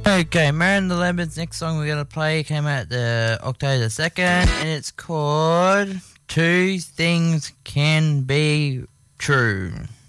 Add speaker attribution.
Speaker 1: Okay, Miranda Lemons' next song we're going to play came out October the 2nd, and it's called Two Things Can Be True.